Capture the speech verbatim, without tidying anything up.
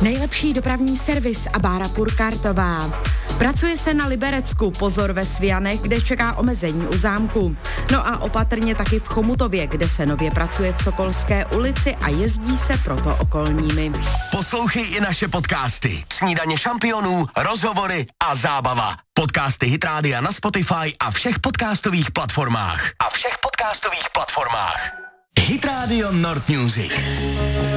Nejlepší dopravní servis a Bára Purkartová. Pracuje se na Liberecku, pozor ve Svianech, kde čeká omezení u zámku. No a opatrně taky v Chomutově, kde se nově pracuje v Sokolské ulici a jezdí se proto okolními. Poslouchej i naše podcasty. Snídaně šampionů, rozhovory a zábava. Podcasty Hit Rádia na Spotify a všech podcastových platformách. A všech podcastových platformách. Hit Radio Nord Music.